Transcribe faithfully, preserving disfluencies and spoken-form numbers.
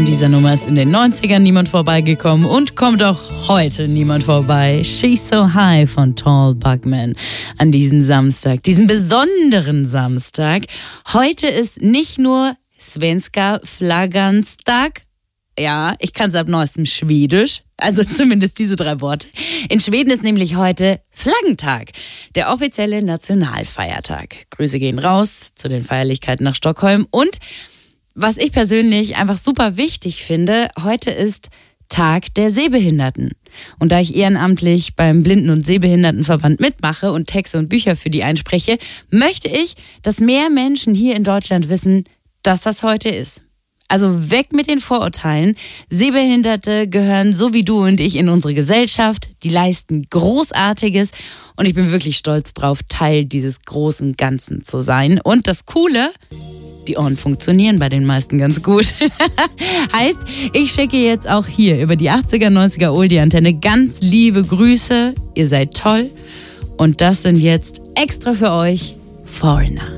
dieser Nummer ist in den neunzigern niemand vorbeigekommen und kommt auch heute niemand vorbei. She's So High von Tall Buckman an diesem Samstag, diesen besonderen Samstag. Heute ist nicht nur Svenska Flagganstag. Ja, ich kann es ab neuestem Schwedisch, also zumindest diese drei Worte. In Schweden ist nämlich heute Flaggentag, der offizielle Nationalfeiertag. Grüße gehen raus zu den Feierlichkeiten nach Stockholm. Und was ich persönlich einfach super wichtig finde, heute ist Tag der Sehbehinderten. Und da ich ehrenamtlich beim Blinden- und Sehbehindertenverband mitmache und Texte und Bücher für die einspreche, möchte ich, dass mehr Menschen hier in Deutschland wissen, dass das heute ist. Also weg mit den Vorurteilen. Sehbehinderte gehören so wie du und ich in unsere Gesellschaft. Die leisten Großartiges und ich bin wirklich stolz drauf, Teil dieses großen Ganzen zu sein. Und das Coole, die Ohren funktionieren bei den meisten ganz gut. Heißt, ich schicke jetzt auch hier über die achtziger, neunziger Oldie-Antenne ganz liebe Grüße. Ihr seid toll. Und das sind jetzt extra für euch Foreigner.